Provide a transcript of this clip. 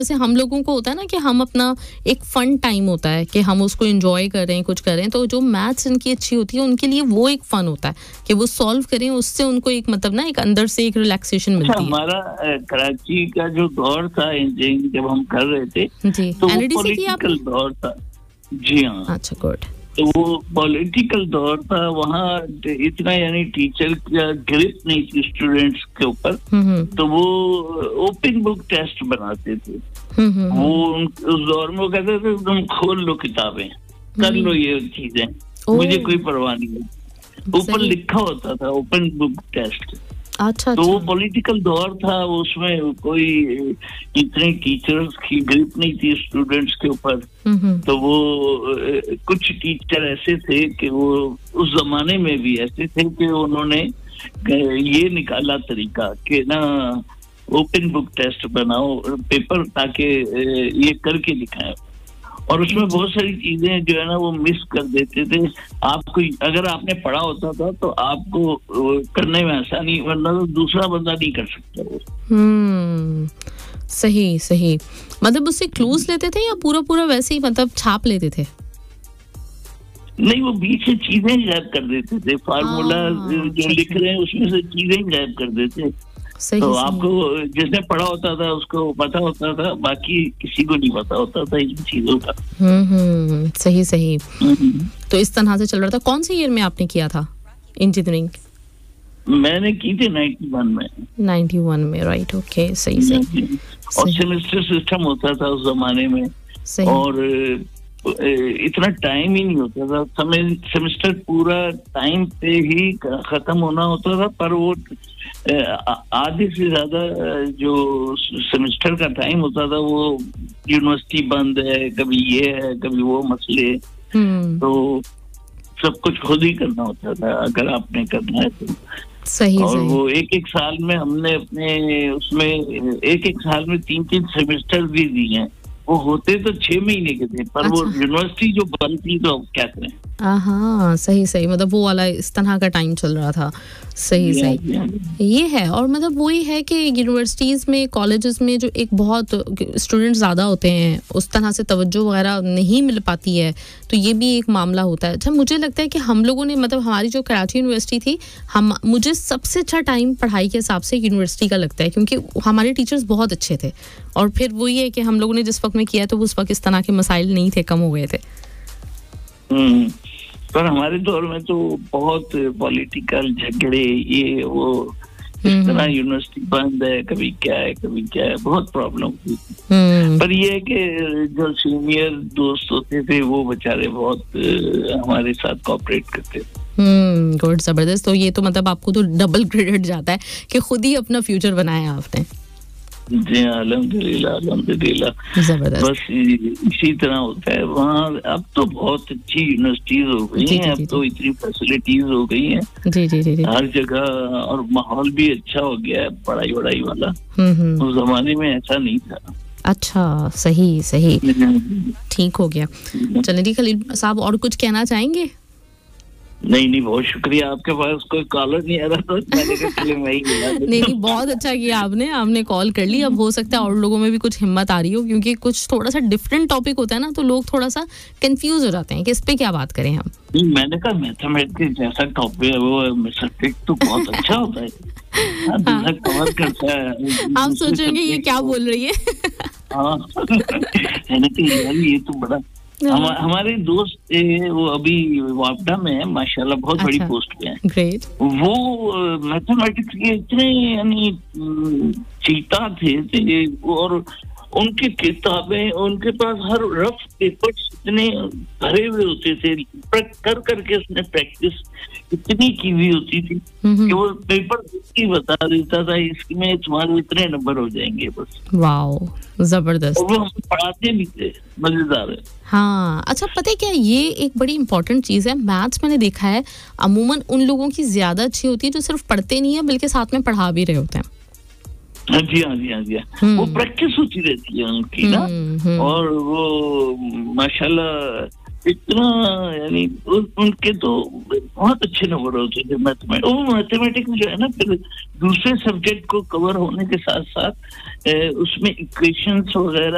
जैसे हम लोगों को होता है ना कि हम अपना एक फन टाइम होता है कि हम उसको एंजॉय कर रहे हैं, कुछ कर रहे हैं, तो जो मैथ्स इनकी अच्छी होती है उनके लिए वो एक फन होता है कि वो सॉल्व करें, उससे उनको एक मतलब ना एक अंदर से एक रिलैक्सेशन मिलती है। हमारा कराची का जो दौर था इंजीनियरिंग जब हम कर रहे थे जी, तो वो एनडीसी की पॉलिटिकल दौर था। जी हाँ, अच्छा, गुड। तो वो पॉलिटिकल दौर था, वहाँ इतना यानी टीचर का ग्रिप नहीं थी स्टूडेंट्स के ऊपर, तो वो ओपन बुक टेस्ट बनाते थे। वो उस दौर में वो कहते थे तुम खोल लो किताबें, कर लो ये चीजें, मुझे कोई परवाह नहीं है। ऊपर लिखा होता था ओपन बुक टेस्ट। अच्छा, तो वो पॉलिटिकल दौर था, उसमें कोई इतने टीचर्स की ग्रिप नहीं थी स्टूडेंट्स के ऊपर। तो वो कुछ टीचर ऐसे थे कि वो उस जमाने में भी ऐसे थे कि उन्होंने ये निकाला तरीका कि ना ओपन बुक टेस्ट बनाओ पेपर, ताकि ये करके दिखाएं। और उसमें बहुत सारी चीजें जो है ना वो मिस कर देते थे। आपको अगर आपने पढ़ा होता था तो आपको करने में आसानी, वरना तो दूसरा बंदा नहीं कर सकता वो। सही सही। मतलब उससे क्लूज लेते थे या पूरा पूरा वैसे ही मतलब छाप लेते थे? नहीं, वो बीच से चीजें गायब कर देते थे, फार्मूला जो लिख रहे हैं उसमें से चीजें गायब कर देते। तो आपको जिसने पढ़ा होता था उसको पता होता था, बाकी किसी को नहीं पता होता था इन चीजों का। सही सही। तो इस तरह से चल रहा था। कौन से ईयर में आपने किया था इंजीनियरिंग? मैंने की थी 91 में। 91 में, राइट, ओके, सही सही। और सेमेस्टर सिस्टम होता था उस जमाने में, और इतना टाइम ही नहीं होता था। सेमेस्टर पूरा टाइम पे ही खत्म होना होता था, पर वो आधे से ज्यादा जो सेमेस्टर का टाइम होता था वो यूनिवर्सिटी बंद है, कभी ये है, कभी वो मसले। तो सब कुछ खुद ही करना होता था अगर आपने करना है तो। सही और सही। वो एक साल में हमने अपने उसमें एक साल में 3 सेमेस्टर भी दिए हैं। वो होते तो 6 महीने के थे, पर वो यूनिवर्सिटी जो बंद थी तो अब क्या करें। हाँ, सही सही। मतलब वो वाला इस तरह का टाइम चल रहा था। सही सही, ये है। और मतलब वही है कि यूनिवर्सिटीज़ में, कॉलेजेस में जो एक बहुत स्टूडेंट्स ज़्यादा होते हैं, उस तरह से तवज्जो वगैरह नहीं मिल पाती है, तो ये भी एक मामला होता है। अच्छा, मुझे लगता है कि हम लोगों ने मतलब हमारी जो कराची यूनिवर्सिटी थी, मुझे सबसे अच्छा टाइम पढ़ाई के हिसाब से यूनिवर्सिटी का लगता है, क्योंकि हमारे टीचर्स बहुत अच्छे थे। और फिर वही है कि हम लोगों ने जिस वक्त में किया तो उस वक्त इस तरह के मसाइल नहीं थे, कम हो गए थे। पर हमारे दौर में तो बहुत पॉलिटिकल झगड़े, ये वो, इस तरह यूनिवर्सिटी बंद है, कभी क्या है कभी क्या है, बहुत प्रॉब्लम हुई। पर ये है कि जो सीनियर दोस्त होते थे वो बेचारे बहुत हमारे साथ कोऑपरेट करते थे। गुड, जबरदस्त। तो ये तो मतलब आपको तो डबल क्रेडिट जाता है कि खुद ही अपना फ्यूचर बनाया आपने। जी अल्हम्दुलिल्लाह अल्हम्दुलिल्लाह। जबरदस्त। बस इसी तरह होता है वहाँ। अब तो बहुत अच्छी यूनिवर्सिटीज हो गई हैं, अब तो इतनी फैसिलिटीज हो गई हैं जी हर जगह, और माहौल भी अच्छा हो गया है पढ़ाई वढ़ाई वाला। उस जमाने में ऐसा नहीं था। अच्छा, सही सही, ठीक हो गया। चलिए जी, खलील साहब और कुछ कहना चाहेंगे? नहीं, बहुत शुक्रिया। आपके पास कोई कॉलर नहीं आ रहा तो मैंने कहा चलिए मैं ही मिला। नहीं, बहुत अच्छा किया आपने कॉल कर ली। अब हो सकता है और लोगों में भी कुछ हिम्मत आ रही हो, क्योंकि कुछ थोड़ा सा डिफरेंट टॉपिक होता है ना, तो लोग थोड़ा सा कंफ्यूज हो जाते हैं कि इस पे क्या बात करें हम। मैंने कहा मैथमेटिक्स जैसा टॉपिक है वो सब्जेक्ट तो बहुत अच्छा होता है, कवर करता है। आप सोचेंगे ये क्या बोल रही है। हाँ, ये तो बड़ा। हमारे दोस्त वो अभी वापडा में है, माशाल्लाह बहुत बड़ी पोस्ट पे है। ग्रेट। वो मैथमेटिक्स के इतने यानी चीता थे, और उनकी किताबें, उनके पास हर रफ पेपर्स इतने भरे हुए होते थे, करके उसने प्रैक्टिस इतनी की हुई होती थी कि वो पेपर ही बता देता था इसमें तुम्हारे इतने नंबर हो जाएंगे बस। वाओ, जबरदस्त। और वो हम पढ़ाते भी थे, मजेदार है। हाँ, अच्छा, पता है क्या, ये एक बड़ी इंपॉर्टेंट चीज है। मैथ्स मैंने देखा है अमूमन उन लोगों की ज्यादा अच्छी होती है जो सिर्फ पढ़ते नहीं है बल्कि साथ में पढ़ा भी रहे होते हैं। हाँ जी। वो प्रैक्टिस होती रहती है उनकी ना, और वो माशाल्लाह इतना यानी उनके तो बहुत अच्छे नंबर होते थे मैथमेटिक्स जो है ना, फिर दूसरे सब्जेक्ट को कवर होने के साथ साथ उसमें इक्वेशंस वगैरह